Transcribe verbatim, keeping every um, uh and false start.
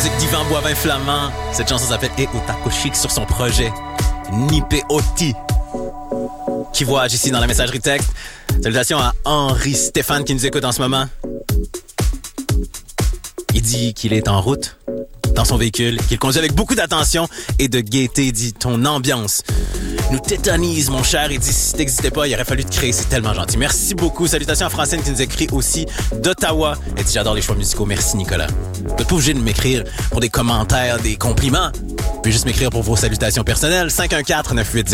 musique d'Yvan Boivin Flamand. Cette chanson s'appelle E Otako Chic sur son projet Nipe Oti, qui voyage ici dans la messagerie texte. Salutations à Henri Stéphane qui nous écoute en ce moment. Il dit qu'il est en route dans son véhicule, qu'il conduit avec beaucoup d'attention et de gaieté. Il dit ton ambiance nous tétanise, mon cher. Il dit si t'existais pas, il aurait fallu te créer. C'est tellement gentil. Merci beaucoup. Salutations à Francine qui nous écrit aussi d'Ottawa. Elle dit j'adore les choix musicaux. Merci Nicolas. Vous n'êtes pas obligé de m'écrire pour des commentaires, des compliments. Vous pouvez juste m'écrire pour vos salutations personnelles. cinq un quatre neuf huit zéro